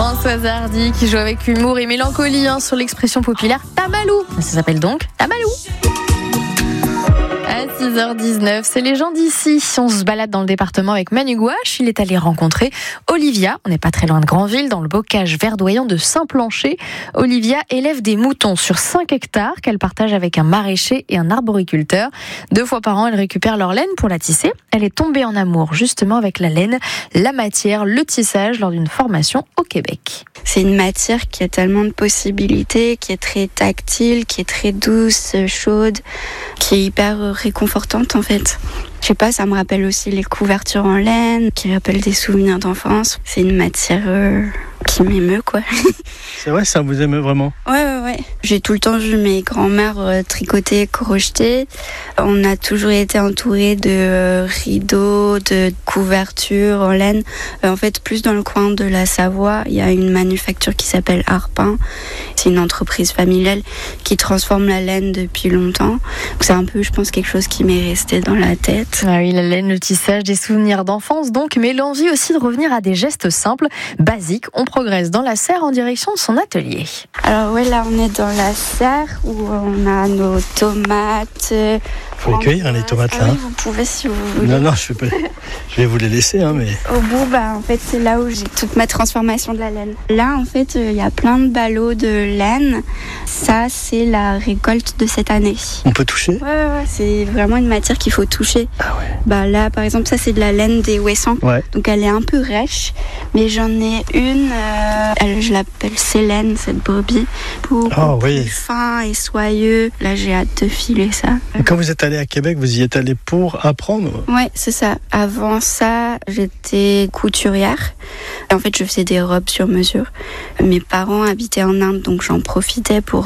Françoise Hardy qui joue avec humour et mélancolie sur l'expression populaire Tamalou. Ça s'appelle donc Tamalou. À 6h19, c'est les gens d'ici. On se balade dans le département avec Manu Gouache. Il est allé rencontrer Olivia. On n'est pas très loin de Granville, dans le bocage verdoyant de Saint-Plancher. Olivia élève des moutons sur 5 hectares qu'elle partage avec un maraîcher et un arboriculteur. 2 fois par an, elle récupère leur laine pour la tisser. Elle est tombée en amour justement avec la laine, la matière, le tissage lors d'une formation au Québec. C'est une matière qui a tellement de possibilités, qui est très tactile, qui est très douce, chaude, qui est hyper réconfortante en fait. Je sais pas, ça me rappelle aussi les couvertures en laine, qui rappellent des souvenirs d'enfance. C'est une matière qui m'émeut quoi. C'est vrai, ça vous émeut vraiment? Ouais. J'ai tout le temps vu mes grands-mères tricoter, crocheter. On a toujours été entourés de rideaux, de couvertures en laine. En fait, plus dans le coin de la Savoie, il y a une manufacture qui s'appelle Arpin. C'est une entreprise familiale qui transforme la laine depuis longtemps. C'est un peu, je pense, quelque chose qui m'est resté dans la tête. Ah oui, la laine, le tissage, des souvenirs d'enfance donc, mais l'envie aussi de revenir à des gestes simples, basiques. On progresse dans la serre en direction de son atelier. Alors ouais, là on est dans la serre où on a nos tomates. Faut les cueillir les tomates là. Oui, vous pouvez si vous voulez. Non, je vais vous les laisser mais. Au bout, en fait c'est là où j'ai toute ma transformation de la laine. Là en fait il y a plein de ballots de laine. Ça c'est la récolte de cette année. On peut toucher? Ouais, c'est vraiment une matière qu'il faut toucher. Ah ouais. Là par exemple ça c'est de la laine des Ouessants. Ouais. Donc elle est un peu rêche, mais j'en ai une, je l'appelle Célène cette brebis. Beaucoup plus fin et soyeux. Là j'ai hâte de filer ça. Et quand vous êtes allé à Québec, vous y êtes allé pour apprendre? Ouais, c'est ça. Avant ça, j'étais couturière. En fait, je faisais des robes sur mesure. Mes parents habitaient en Inde, donc j'en profitais pour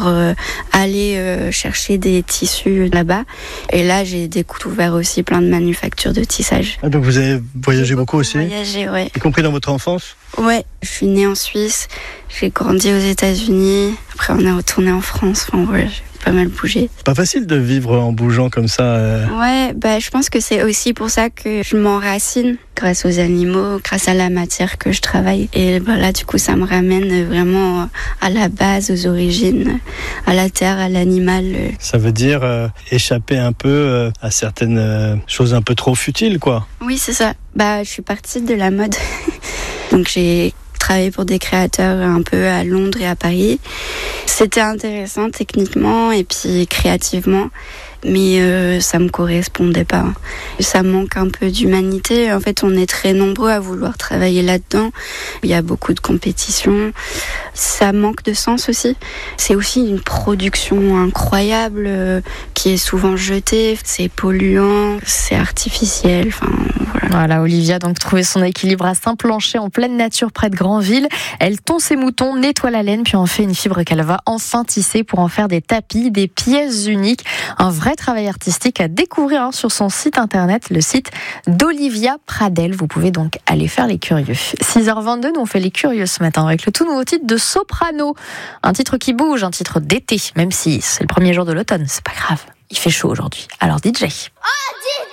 aller chercher des tissus là-bas. Et là, j'ai découvert aussi plein de manufactures de tissage. Ah, donc vous avez voyagé beaucoup aussi? Voyagé, ouais. Y compris dans votre enfance? Ouais, je suis née en Suisse, j'ai grandi aux États-Unis. Après, on est retourné en France. Enfin, ouais, j'ai pas mal bougé. C'est pas facile de vivre en bougeant comme ça. Ouais, je pense que c'est aussi pour ça que je m'enracine grâce aux animaux, grâce à la matière que je travaille. Et là, du coup, ça me ramène vraiment à la base, aux origines, à la terre, à l'animal. Ça veut dire échapper un peu à certaines choses un peu trop futiles, quoi. Oui, c'est ça. Je suis partie de la mode. Donc, j'ai travaillé pour des créateurs un peu à Londres et à Paris. C'était intéressant techniquement et puis créativement, mais ça me correspondait pas. Ça manque un peu d'humanité. En fait, on est très nombreux à vouloir travailler là-dedans. Il y a beaucoup de compétition. Ça manque de sens aussi. C'est aussi une production incroyable qui est souvent jetée. C'est polluant, c'est artificiel. Voilà, Olivia donc trouver son équilibre à Saint-Plancher en pleine nature près de Granville. Elle tond ses moutons, nettoie la laine puis en fait une fibre qu'elle va enfin tisser pour en faire des tapis, des pièces uniques. Un vrai travail artistique à découvrir sur son site internet, le site d'Olivia Pradel. Vous pouvez donc aller faire les curieux. 6h22, nous on fait les curieux ce matin avec le tout nouveau titre de Soprano. Un titre qui bouge, un titre d'été, même si c'est le premier jour de l'automne, c'est pas grave. Il fait chaud aujourd'hui. Alors DJ.